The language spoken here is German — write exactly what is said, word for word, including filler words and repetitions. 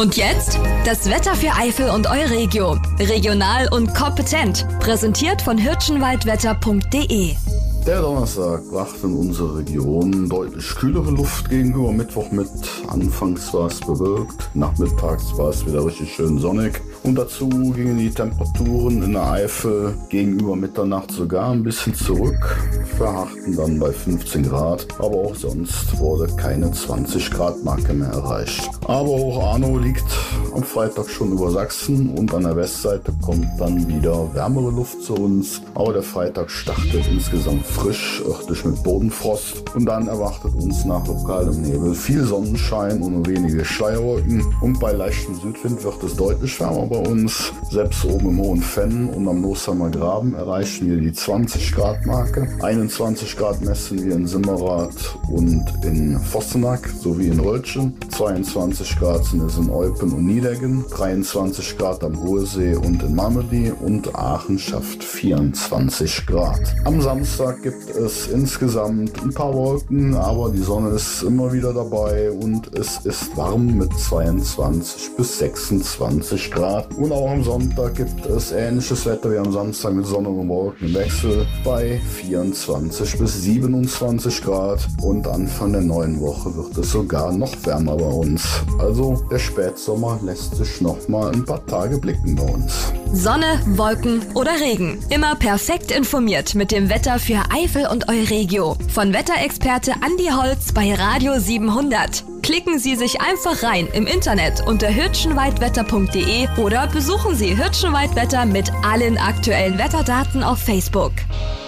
Und jetzt das Wetter für Eifel und Euregio. Regional und kompetent. Präsentiert von hirschenwaldwetter punkt de. Der Donnerstag brachte in unsere Region deutlich kühlere Luft gegenüber Mittwoch mit. Anfangs war es bewölkt, nachmittags war es wieder richtig schön sonnig. Und dazu gingen die Temperaturen in der Eifel gegenüber Mitternacht sogar ein bisschen zurück, verharrten dann bei fünfzehn Grad, aber auch sonst wurde keine zwanzig Grad Marke mehr erreicht. Aber Hoch-Arnow liegt am Freitag schon über Sachsen und an der Westseite kommt dann wieder wärmere Luft zu uns, aber der Freitag startet insgesamt frisch, örtlich mit Bodenfrost, und dann erwartet uns nach lokalem Nebel viel Sonnenschein und nur wenige Schleierwolken, und bei leichtem Südwind wird es deutlich wärmer bei uns. Selbst oben im Hohen Fenn und am Losheimer Graben erreichen wir die zwanzig Grad Marke. einundzwanzig Grad messen wir in Simmerath und in Vossenack sowie in Röltschen. zweiundzwanzig Grad sind es in Eupen und Niedeggen, dreiundzwanzig Grad am Ruhrsee und in Mameli, und Aachen schafft vierundzwanzig Grad. Am Samstag gibt es insgesamt ein paar Wolken, aber die Sonne ist immer wieder dabei und es ist warm mit zweiundzwanzig bis sechsundzwanzig Grad. Und auch am Sonntag gibt es ähnliches Wetter wie am Samstag mit Sonne und Wolkenwechsel bei vierundzwanzig bis siebenundzwanzig Grad, und Anfang der neuen Woche wird es sogar noch wärmer bei uns. Also der Spätsommer lässt sich noch mal ein paar Tage blicken bei uns. Sonne, Wolken oder Regen. Immer perfekt informiert mit dem Wetter für Eifel und Euregio. Von Wetterexperte Andi Holz bei Radio siebenhundert. Klicken Sie sich einfach rein im Internet unter hirschenwaldwetter punkt de oder besuchen Sie Hirschenwaldwetter mit allen aktuellen Wetterdaten auf Facebook.